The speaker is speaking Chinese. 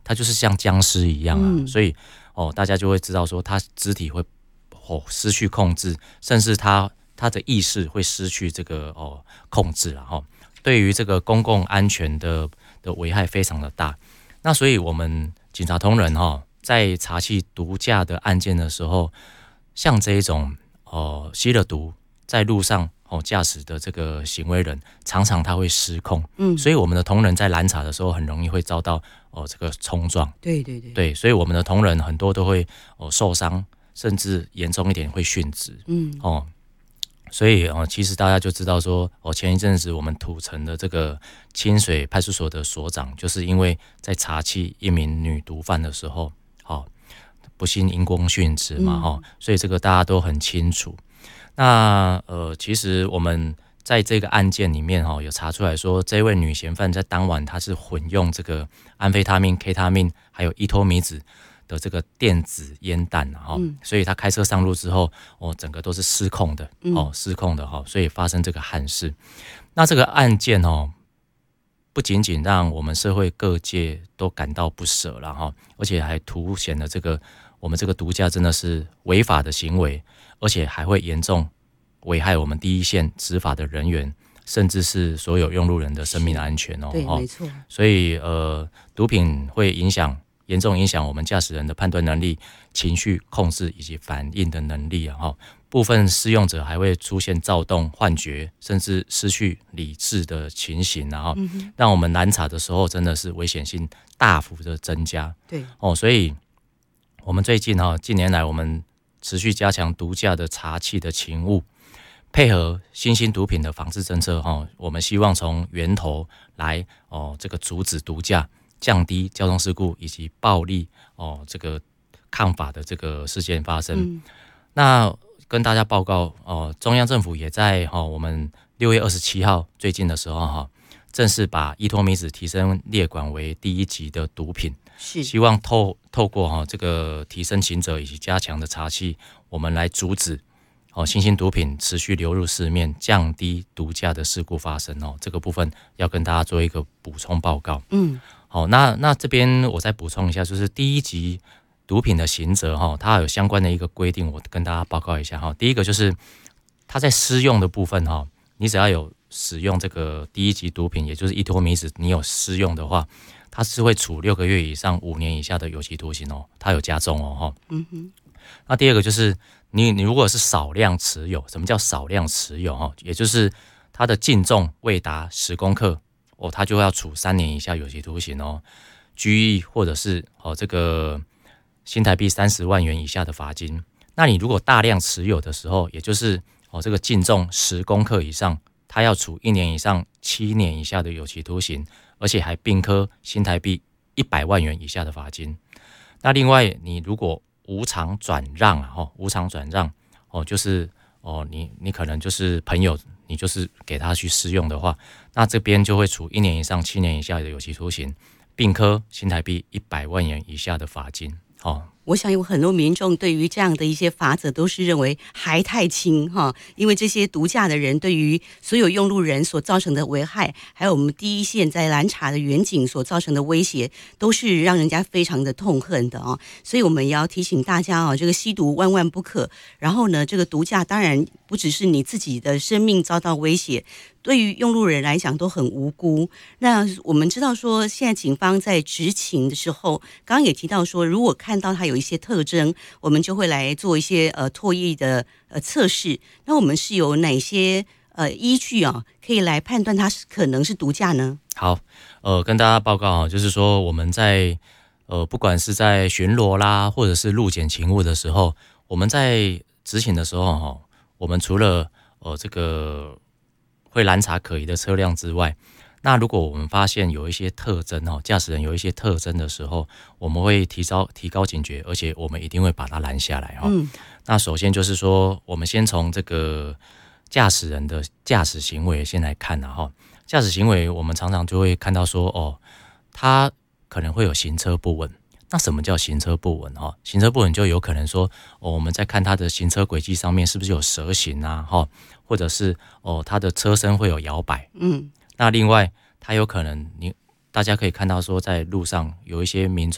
他就是像僵尸一样啊，所以大家就会知道说他肢体会失去控制，甚至他的意识会失去这个控制了哈。对于这个公共安全的危害非常的大。那所以我们警察同仁在查缉毒驾的案件的时候，像这一种吸了毒在路上驾驶的这个行为人，常常他会失控，所以我们的同仁在拦查的时候很容易会遭到这个冲撞，对，所以我们的同仁很多都会受伤，甚至严重一点会殉职，所以其实大家就知道说前一阵子我们土城的这个清水派出所的所长，就是因为在查缉一名女毒贩的时候，不幸因公殉职嘛，所以这个大家都很清楚。那其实我们在这个案件里面有查出来说，这位女嫌犯在当晚她是混用这个安非他命、K 他命还有依托米子的这个电子烟弹所以她开车上路之后整个都是失控的所以发生这个憾事。那这个案件不仅仅让我们社会各界都感到不舍了而且还凸显了我们这个毒驾真的是违法的行为，而且还会严重危害我们第一线执法的人员，甚至是所有用路人的生命安全对，没错。 所以毒品会严重影响我们驾驶人的判断能力、情绪控制以及反应的能力部分施用者还会出现躁动、幻觉，甚至失去理智的情形让我们拦查的时候真的是危险性大幅的增加。 对所以我们最近近年来我们持续加强毒驾的查缉的勤务，配合新兴毒品的防治政策我们希望从源头来这个阻止毒驾，降低交通事故以及暴力这个抗法的这个事件发生。那跟大家报告中央政府也在我们6月27号最近的时候正式把依托米子提升列管为第1级的毒品，希望透过这个提升刑责以及加强的查缉，我们来阻止新兴毒品持续流入市面，降低毒驾的事故发生这个部分要跟大家做一个补充报告。那这边我再补充一下，就是第1级毒品的刑责它有相关的一个规定，我跟大家报告一下第一个就是它在施用的部分你只要有使用这个第1级毒品，也就是依托米子，你有施用的话，它是会处6个月以上5年以下的有期徒刑它有加重那第二个就是你如果是少量持有，什么叫少量持有也就是它的净重未达10公克它就要处3年以下有期徒刑拘役或者是这个新台币30万元以下的罚金。那你如果大量持有的时候，也就是这个净重10公克以上，它要处1年以上7年以下的有期徒刑，而且还并科新台币100万元以下的罚金。那另外你如果无偿转让就是你可能就是朋友，你就是给他去施用的话，那这边就会处1年以上7年以下的有期徒刑，并科新台币100万元以下的罚金。 我想有很多民众对于这样的一些法则都是认为还太轻因为这些毒驾的人对于所有用路人所造成的危害，还有我们第一线在拦查的员警所造成的威胁，都是让人家非常的痛恨的所以我们也要提醒大家这个吸毒万万不可。然后呢，这个毒驾当然不只是你自己的生命遭到威胁，对于用路人来讲都很无辜。那我们知道说，现在警方在执勤的时候，刚刚也提到说，如果看到他有一些特征，我们就会来做一些唾液的测试。那我们是有哪些依据可以来判断他可能是毒驾呢？ 好，跟大家报告就是说我们在不管是在巡逻啦，或者是路检勤务的时候，我们在执勤的时候我们除了这个会拦查可疑的车辆之外，那如果我们发现有一些特征驾驶人有一些特征的时候，我们会提高警觉，而且我们一定会把他拦下来那首先就是说，我们先从这个驾驶人的驾驶行为先来看驾驶行为我们常常就会看到说他可能会有行车不稳。那什么叫行车不稳行车不稳就有可能说我们在看他的行车轨迹上面是不是有蛇形或者是他的车身会有摇摆。那另外他有可能大家可以看到说，在路上有一些民众